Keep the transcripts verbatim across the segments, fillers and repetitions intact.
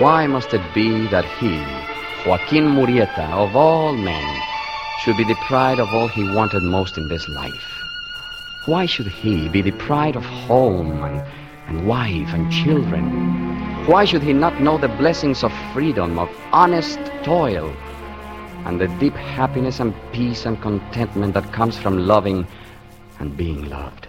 Why must it be that he, Joaquin Murrieta, of all men, should be deprived of all he wanted most in this life? Why should he be deprived of home and, and wife and children? Why should he not know the blessings of freedom, of honest toil, and the deep happiness and peace and contentment that comes from loving and being loved?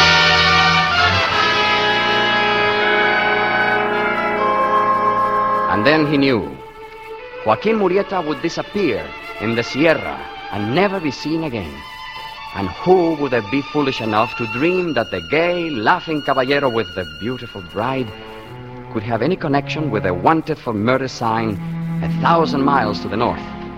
And then he knew. Joaquin Murrieta would disappear in the Sierra and never be seen again. And who would have been foolish enough to dream that the gay, laughing caballero with the beautiful bride could have any connection with a wanted for murder sign a thousand miles to the north?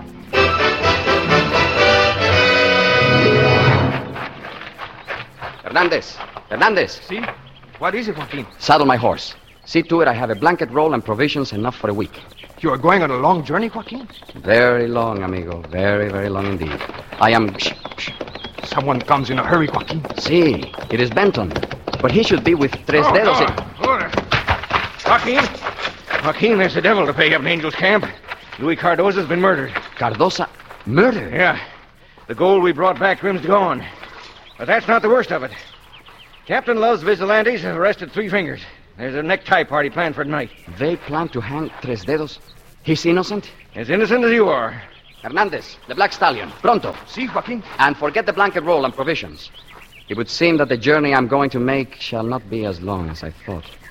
Hernandez! Hernandez! See? What is it, Joaquin? Saddle my horse. See to it I have a blanket roll and provisions enough for a week. You are going on a long journey, Joaquin? Very long, amigo. Very, very long indeed. I am... Someone comes in a hurry, Joaquin. See, it is Benton. But he should be with Tres oh, Dedos. No. Order. Joaquin? Joaquin, there's the devil to pay up in Angel's Camp. Louis Cardoza's been murdered. Cardoza? Murdered? Yeah. The gold we brought back to him's gone. But that's not the worst of it. Captain Love's vigilantes have arrested Three Fingers. There's a necktie party planned for tonight. They plan to hang Tres Dedos? He's innocent? As innocent as you are. Hernandez, the Black Stallion, pronto. See, Joaquin? And forget the blanket roll and provisions. It would seem that the journey I'm going to make shall not be as long as I thought.